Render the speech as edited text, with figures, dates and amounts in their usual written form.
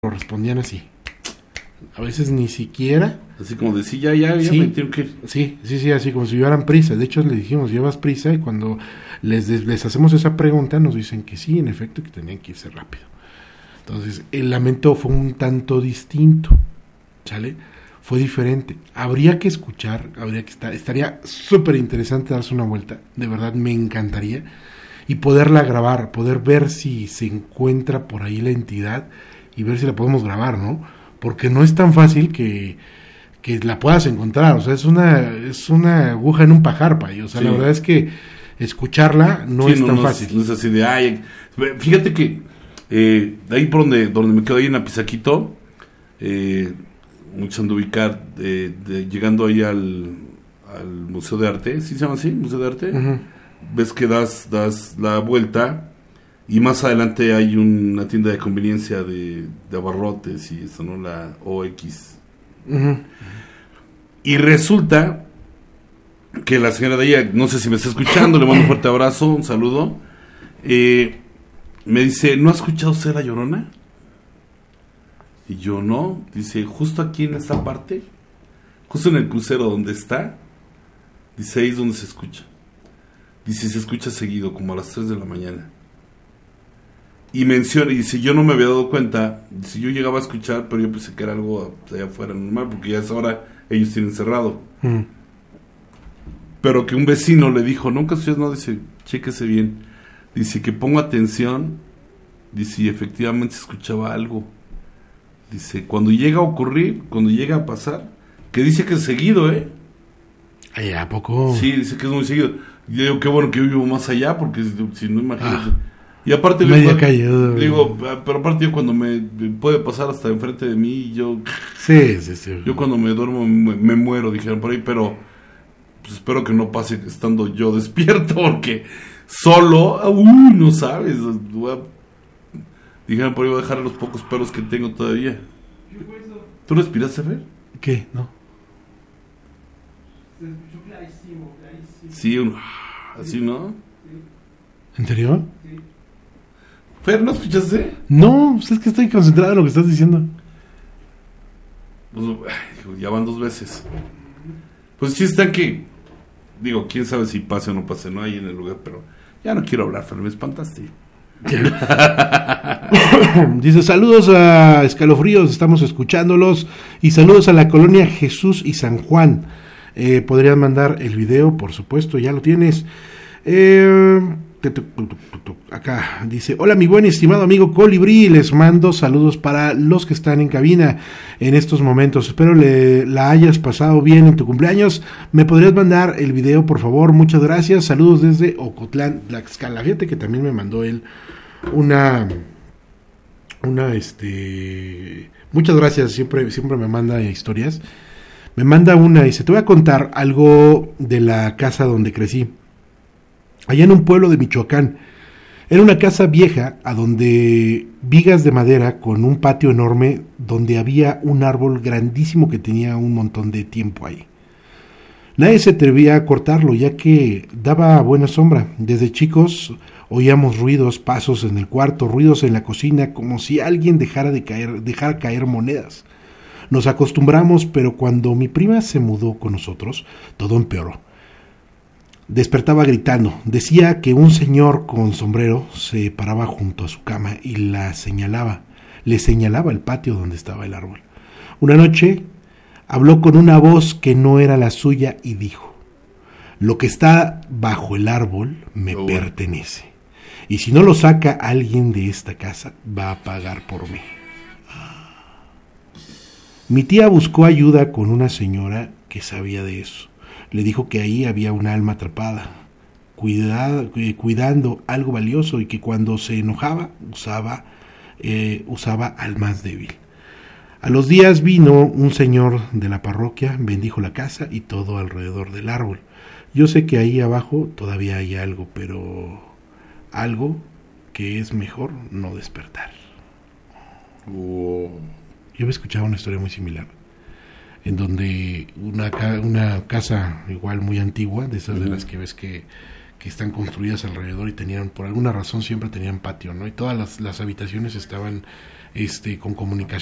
lo respondían así. A veces ni siquiera. Así como de sí, ya me tengo que ir. Sí, así como si llevaran prisa. De hecho, le dijimos, ¿llevas prisa? Y cuando les hacemos esa pregunta, nos dicen que sí, en efecto, que tenían que irse rápido. Entonces, el lamento fue un tanto distinto, ¿sale? Fue diferente. Habría que escuchar, estaría súper interesante darse una vuelta. De verdad, me encantaría. Y poderla grabar, poder ver si se encuentra por ahí la entidad y ver si la podemos grabar, ¿no? Porque no es tan fácil que la puedas encontrar, o sea, es una aguja en un pajar, o sea, sí. La verdad es que escucharla no es tan fácil. No es así de, fíjate que de ahí por donde me quedo ahí en Apizaquito, muchos han de ubicar, llegando ahí al Museo de Arte, ¿sí se llama así? Museo de Arte, uh-huh. Ves que das la vuelta y más adelante hay una tienda de conveniencia de abarrotes y eso, ¿no? La OX. Uh-huh. Y resulta que la señora de ella, no sé si me está escuchando, le mando un fuerte abrazo, un saludo, me dice, ¿no has escuchado usted La Llorona? Y yo no, dice, justo aquí en esta parte, justo en el crucero donde está, dice, ahí es donde se escucha. Dice, se escucha seguido, como a las 3 de la mañana. Y menciona, y dice, yo no me había dado cuenta, dice, yo llegaba a escuchar, pero yo pensé que era algo allá afuera normal, porque ya a esa hora ellos tienen cerrado. Pero que un vecino le dijo, nunca escuchas, no, dice, chéquese bien. Dice, que ponga atención, dice, y efectivamente se escuchaba algo. Dice, cuando llega a ocurrir, cuando llega a pasar, que dice que es seguido, Ay, ¿a poco? Sí, dice que es muy seguido. Y yo digo, qué bueno que yo vivo más allá, porque si no, imagínate. Y aparte media calle, digo, pero aparte yo cuando me puede pasar hasta enfrente de mí, yo sí. Yo cuando me duermo me muero, dijeron por ahí, pero pues espero que no pase estando yo despierto, porque solo, no sabes, dijeron por ahí, voy a dejar los pocos pelos que tengo todavía. ¿Tú respiraste, Fer? ¿Qué? No. Se escuchó clarísimo. Sí, así, ¿no? ¿En serio? Sí. Fer, ¿no escuchaste? No, pues es que estoy concentrado en lo que estás diciendo. Pues, ya van 2 veces. Pues sí está que, digo, quién sabe si pase o no pase, no hay en el lugar, pero ya no quiero hablar, Fer, me espantaste. Dice, saludos a Escalofríos, estamos escuchándolos, y saludos a la colonia Jesús y San Juan. Podrían mandar el video, por supuesto, ya lo tienes. Acá dice, hola mi buen estimado amigo Colibrí, les mando saludos para los que están en cabina en estos momentos, espero la hayas pasado bien en tu cumpleaños. ¿Me podrías mandar el video, por favor? Muchas gracias, saludos desde Ocotlán, Tlaxcala. Fíjate que también me mandó él una muchas gracias, siempre me manda historias. Me manda una y dice, te voy a contar algo de la casa donde crecí. Allá en un pueblo de Michoacán. Era una casa vieja a donde vigas de madera con un patio enorme donde había un árbol grandísimo que tenía un montón de tiempo ahí. Nadie se atrevía a cortarlo ya que daba buena sombra. Desde chicos oíamos ruidos, pasos en el cuarto, ruidos en la cocina, como si alguien dejara caer monedas. Nos acostumbramos, pero cuando mi prima se mudó con nosotros, todo empeoró. Despertaba gritando, decía que un señor con sombrero se paraba junto a su cama y le señalaba el patio donde estaba el árbol. Una noche habló con una voz que no era la suya y dijo, lo que está bajo el árbol me pertenece, y si no lo saca alguien de esta casa, va a pagar por mí. Mi tía buscó ayuda con una señora que sabía de eso. Le dijo que ahí había un alma atrapada, cuidando algo valioso y que cuando se enojaba usaba al más débil. A los días vino un señor de la parroquia, bendijo la casa y todo alrededor del árbol. Yo sé que ahí abajo todavía hay algo, pero algo que es mejor no despertar. Yo había escuchado una historia muy similar, en donde una casa igual muy antigua, de esas de las que ves que están construidas alrededor y tenían, por alguna razón siempre tenían patio, ¿no? Y todas las habitaciones estaban con comunicación